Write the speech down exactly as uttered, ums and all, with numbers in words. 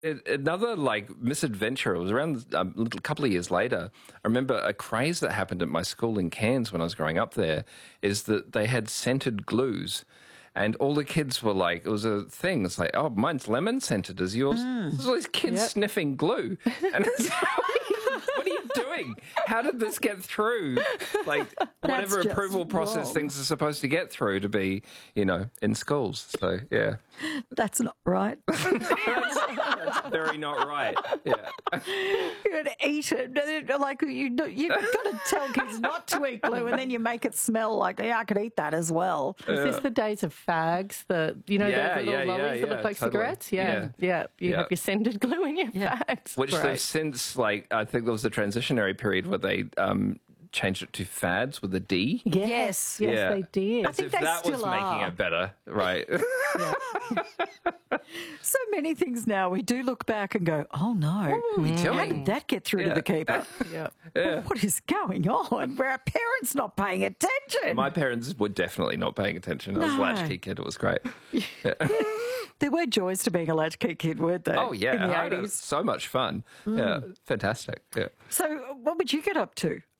It, another like misadventure. It was around a little couple of years later. I remember a craze that happened at my school in Cairns when I was growing up there is that they had scented glues. And all the kids were like, it was a thing. It's like, oh, mine's lemon scented. Is yours? Mm. There's all these kids yep. sniffing glue. And it's what are you doing? How did this get through? Like, whatever approval process wrong. Things are supposed to get through to be, you know, in schools. So, yeah. That's not right. that's, that's very not right. Yeah. You're going to eat it. Like, you, you've got to tell kids not to eat glue, and then you make it smell like, yeah, I could eat that as well. Is yeah. this the days of fags? The you know yeah, those little yeah, lollies yeah, that yeah, look like totally. Cigarettes? Yeah, yeah. yeah. You yeah. have your scented glue in your yeah. fags. Which Great. they've since, like, I think there was a transitionary period where they um, changed it to fads with a D. Yes, yes, yes yeah. they did. I think if they that still was are. making it better, right? So many things now we do look back and go, oh no, Ooh, how did that get through yeah. to the keeper? yeah. Yeah. What is going on? Were our parents not paying attention? My parents were definitely not paying attention. I was No. a latchkey kid. It was great. Yeah. There were joys to being a latchkey kid, weren't there? Oh, yeah. In the I had eighties. so much fun. Mm. Yeah. Fantastic. Yeah. So what would you get up to